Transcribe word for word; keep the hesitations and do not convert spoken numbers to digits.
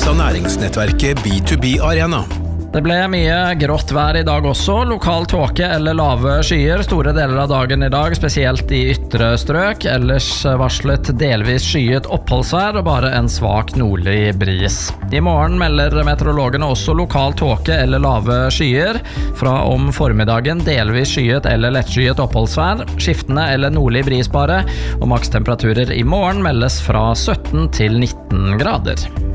av næringsnettverket B to B Arena. Det ble mye grått vær i dag også, lokal tåke eller lave skyer store deler av dagen i dag, spesielt i ytre strøk, ellers varslet delvis skyet oppholdsvær og bare en svak nordlig bris. I morgen melder meteorologene også lokal tåke eller lave skyer, fra om formiddagen delvis skyet eller lettskyet oppholdsvær, skiftende eller nordlig bris bare, og makstemperaturer i morgen meldes fra sytten til nitten grader.